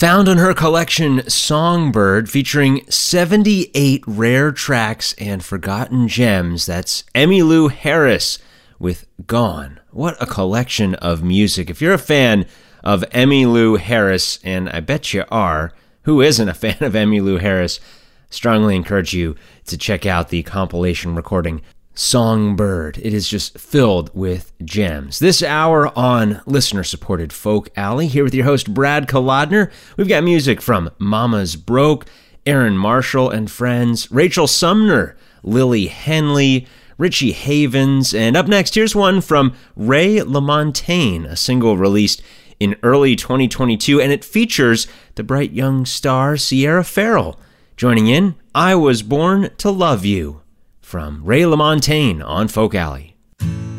Found on her collection Songbird, featuring 78 rare tracks and forgotten gems. That's Emmylou Harris with Gone. What a collection of music. If you're a fan of Emmylou Harris, and I bet you are, who isn't a fan of Emmylou Harris? Strongly encourage you to check out the compilation recording Songbird. It is just filled with gems. This hour on listener-supported Folk Alley, here with your host Brad Kolodner. We've got music from Mama's Broke, Aaron Marshall and Friends, Rachel Sumner, Lily Henley, Richie Havens, and up next, here's one from Ray LaMontagne, a single released in early 2022, and it features the bright young star Sierra Farrell. Joining in, I Was Born to Love You, from Ray LaMontagne on Folk Alley.